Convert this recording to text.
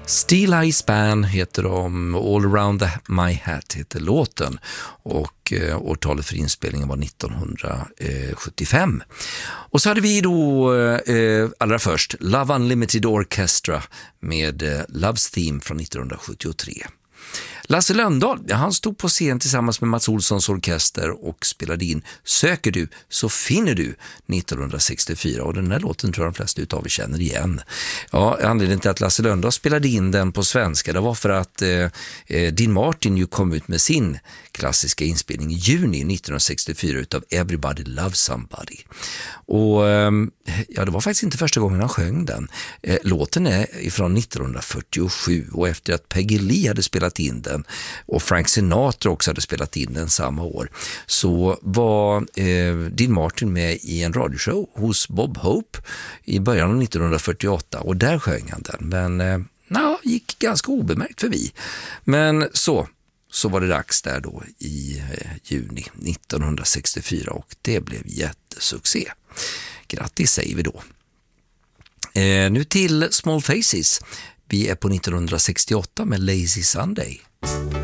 Steel Eye Span heter de, All Around My Hat heter låten och årtalet för inspelningen var 1975. Och så hade vi då allra först Love Unlimited Orchestra med Love's Theme från 1973. Lasse Lönndahl, han stod på scen tillsammans med Mats Olssons orkester och spelade in Söker du så finner du 1964, och den här låten tror jag de flesta utav er känner igen. Ja, anledningen till att Lasse Lönndahl spelade in den på svenska, det var för att Dean Martin ju kom ut med sin klassiska inspelning i juni 1964 utav Everybody Loves Somebody. Och ja, det var faktiskt inte första gången han sjöng den. Låten är ifrån 1947, och efter att Peggy Lee hade spelat in den och Frank Sinatra också hade spelat in den samma år, så var Dean Martin med i en radioshow hos Bob Hope i början av 1948, och där sjöng han den, men gick ganska obemärkt förbi. Men så var det dags där då i juni 1964, och det blev jättesuccé. Grattis säger vi då. Nu till Small Faces. Vi är på 1968 med Lazy Sunday.